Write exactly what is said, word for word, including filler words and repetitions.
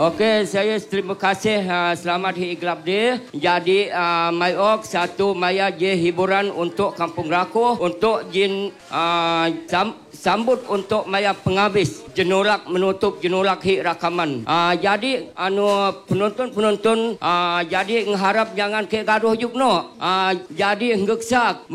Okey, saya terima kasih. Uh, selamat Hari Iglap dia. Jadi, uh, Mayok satu maya je hiburan untuk Kampung Rakuh. Untuk jin uh, sam, sambut untuk maya penghabis. Jenolak menutup jenolak hi rakaman. Uh, jadi, anu penonton-penonton, uh, jadi mengharap jangan ke gaduh yuk no. Uh, jadi ngeksak.